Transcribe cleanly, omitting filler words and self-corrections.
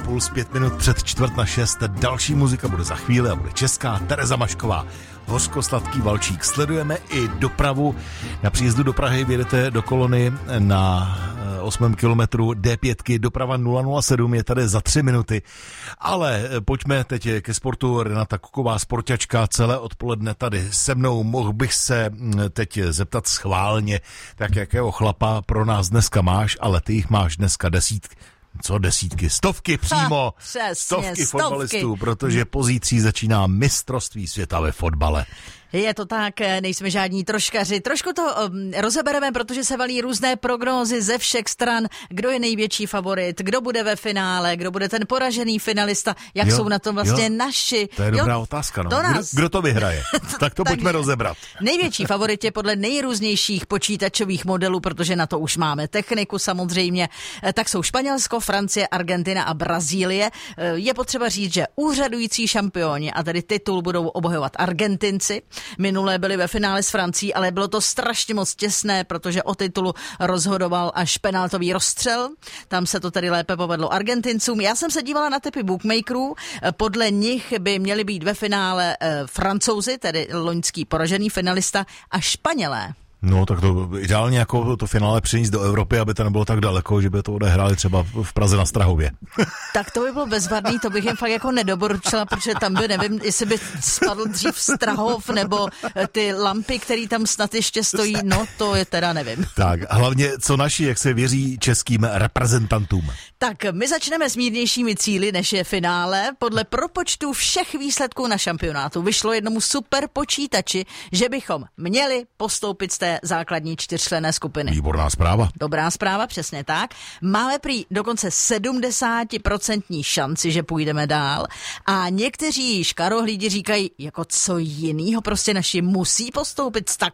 Puls 5 minut před 5:45. Další muzika bude za chvíli a bude česká. Tereza Mašková, Hořkosladký valčík. Sledujeme i dopravu. Na příjezdu do Prahy vyjedete do kolony na 8. kilometru D5, doprava 007 je tady za 3 minuty. Ale pojďme teď ke sportu. Renata Kuková, sporťačka, celé odpoledne tady se mnou. Mohl bych se teď zeptat schválně, tak jakého chlapa pro nás dneska máš, ale ty jich máš dneska desítky. Co desítky? Stovky přímo. Přesně, stovky fotbalistů, protože pozítří začíná mistrovství světa ve fotbale. Je to tak, nejsme žádní troškaři. Trošku to rozebereme, protože se valí různé prognózy ze všech stran. Kdo je největší favorit, kdo bude ve finále, kdo bude ten poražený finalista, jak jsou na tom vlastně naši. To je dobrá otázka, no. Kdo to vyhraje? Tak to pojďme rozebrat. Největší favorit je podle nejrůznějších počítačových modelů, protože na to už máme techniku samozřejmě. Tak jsou Španělsko, Francie, Argentina a Brazílie. Je potřeba říct, že úřadující šampioni a tedy titul budou obhajovat Argentinci. Minulé byli ve finále s Francií, ale bylo to strašně moc těsné, protože o titulu rozhodoval až penaltový rozstřel. Tam se to tedy lépe povedlo Argentincům. Já jsem se dívala na tipy bookmakerů. Podle nich by měli být ve finále Francouzi, tedy loňský poražený finalista, a Španělé. No, tak to ideálně jako to finále přinést do Evropy, aby to nebylo tak daleko, že by to odehráli třeba v Praze na Strahově. Tak to by bylo bezvadný, to bych jim fakt jako nedoporučila, protože tam by, nevím, jestli by spadl dřív Strahov, nebo ty lampy, které tam snad ještě stojí, no to je teda nevím. Tak, hlavně co naši, jak se věří českým reprezentantům. Tak, my začneme s mírnějšími cíli, než je finále. Podle propočtu všech výsledků na šampionátu vyšlo jednomu super počítači, že bychom měli postoupit z té základní 4členné skupiny. Výborná zpráva. Dobrá zpráva, přesně tak. Máme prý dokonce 70% šanci, že půjdeme dál. A někteří škarohlídi říkají, jako co jinýho, prostě naši musí postoupit s tak